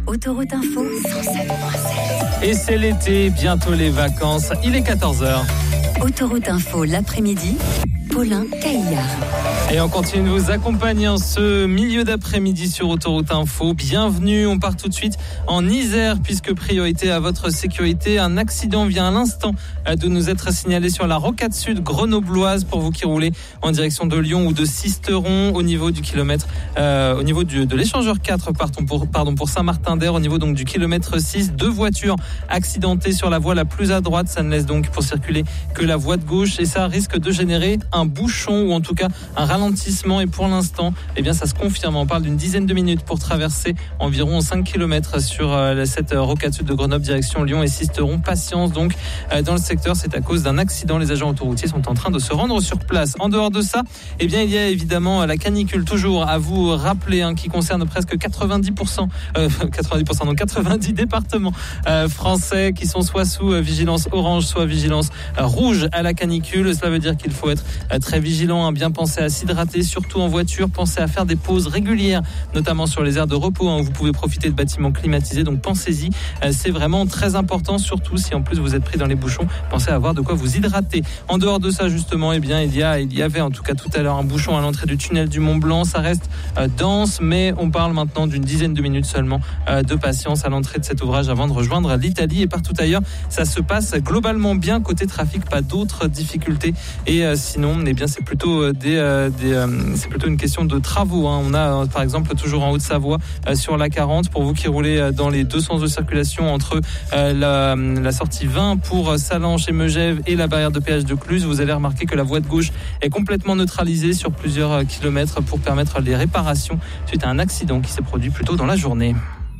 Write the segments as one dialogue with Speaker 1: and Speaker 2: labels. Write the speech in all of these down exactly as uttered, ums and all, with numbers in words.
Speaker 1: Autoroute Info cent sept point sept.
Speaker 2: Et c'est l'été, bientôt les vacances. Il est quatorze heures.
Speaker 1: Autoroute Info l'après-midi, Paulin Caillard.
Speaker 2: Et on continue de vous accompagner en ce milieu d'après-midi sur Autoroute Info. Bienvenue, on part tout de suite en Isère puisque priorité à votre sécurité. Un accident vient à l'instant de nous être signalé sur la rocade sud grenobloise pour vous qui roulez en direction de Lyon ou de Sisteron au niveau du kilomètre, euh, au niveau du, de l'échangeur quatre, pardon pour, pardon, pour Saint-Martin-d'Air, au niveau donc du kilomètre six. Deux voitures accidentées sur la voie la plus à droite. Ça ne laisse donc pour circuler que la voie de gauche et ça risque de générer un bouchon ou en tout cas un ralentissement. Et pour l'instant, eh bien, ça se confirme. On parle d'une dizaine de minutes pour traverser environ cinq kilomètres sur euh, cette rocade sud de Grenoble direction Lyon et Sisteron. Patience donc euh, dans le secteur. C'est à cause d'un accident. Les agents autoroutiers sont en train de se rendre sur place. En dehors de ça, eh bien, il y a évidemment la canicule toujours à vous rappeler, hein, qui concerne presque quatre-vingt-dix pour cent, euh, quatre-vingt-dix pour cent, donc quatre-vingt-dix départements euh, français qui sont soit sous euh, vigilance orange, soit vigilance euh, rouge à la canicule. Cela veut dire qu'il faut être euh, très vigilant, hein, bien penser à s'hydrater, surtout en voiture. Pensez à faire des pauses régulières, notamment sur les aires de repos, hein, où vous pouvez profiter de bâtiments climatisés. Donc pensez-y, euh, c'est vraiment très important, surtout si en plus vous êtes pris dans les bouchons. Pensez à avoir de quoi vous hydrater. En dehors de ça, justement, eh bien, il y a, il y avait en tout cas tout à l'heure un bouchon à l'entrée du tunnel du Mont Blanc. Ça reste euh, dense, mais on parle maintenant d'une dizaine de minutes seulement euh, de patience à l'entrée de cet ouvrage avant de rejoindre l'Italie. Et partout ailleurs, ça se passe globalement bien côté trafic, pas d'autres difficultés. Et euh, sinon, eh bien, c'est plutôt euh, des, euh, des euh, c'est plutôt une question de travaux, hein. On a euh, par exemple toujours en Haute-Savoie euh, sur la quarante pour vous qui roulez euh, dans les deux sens de circulation entre euh, la, la sortie vingt pour Salanches et Megève et la barrière de péage de Cluse. Vous allez remarquer que la voie de gauche est complètement neutralisée sur plusieurs euh, kilomètres pour permettre les réparations suite à un accident qui s'est produit plus tôt dans la journée.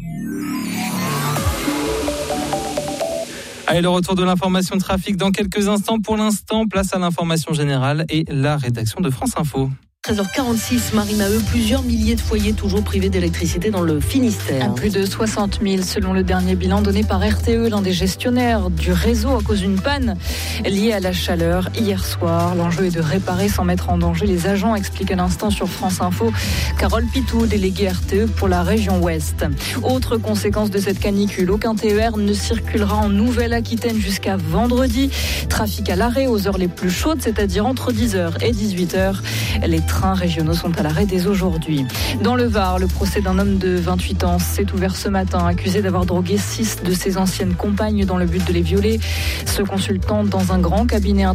Speaker 2: Allez, le retour de l'information trafic dans quelques instants. Pour l'instant, place à l'information générale et la rédaction de France Info.
Speaker 3: treize heures quarante-six, Marie Maheu, plusieurs milliers de foyers toujours privés d'électricité dans le Finistère.
Speaker 4: Plus de soixante mille selon le dernier bilan donné par R T E, l'un des gestionnaires du réseau à cause d'une panne liée à la chaleur hier soir. L'enjeu est de réparer sans mettre en danger les agents, explique à l'instant sur France Info Carole Pitou, déléguée R T E pour la région Ouest. Autre conséquence de cette canicule, aucun T E R ne circulera en Nouvelle-Aquitaine jusqu'à vendredi. Trafic à l'arrêt aux heures les plus chaudes, c'est-à-dire entre dix heures et dix-huit heures. Les trains régionaux sont à l'arrêt dès aujourd'hui. Dans le Var, le procès d'un homme de vingt-huit ans s'est ouvert ce matin, accusé d'avoir drogué six de ses anciennes compagnes dans le but de les violer. Ce consultant dans un grand cabinet